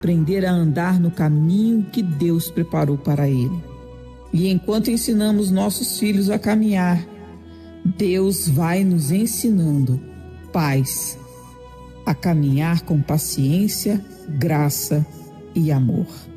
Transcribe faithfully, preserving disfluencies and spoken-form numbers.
aprender a andar no caminho que Deus preparou para ele. E enquanto ensinamos nossos filhos a caminhar, Deus vai nos ensinando, pais, a caminhar com paciência, graça e amor.